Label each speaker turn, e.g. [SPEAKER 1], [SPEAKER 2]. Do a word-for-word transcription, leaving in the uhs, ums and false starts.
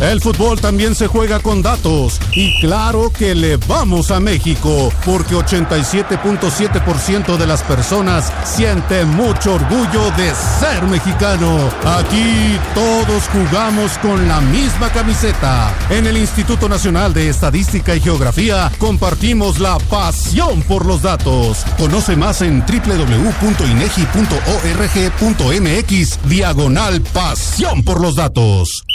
[SPEAKER 1] El fútbol también se juega con datos y claro que le vamos a México porque ochenta y siete punto siete por ciento de las personas siente mucho orgullo de ser mexicano. Aquí todos jugamos con la misma camiseta. En el Instituto Nacional de Estadística y Geografía compartimos la pasión por los datos. Conoce más en doble u doble u doble u punto inegi punto org punto mx diagonal pasión por los datos.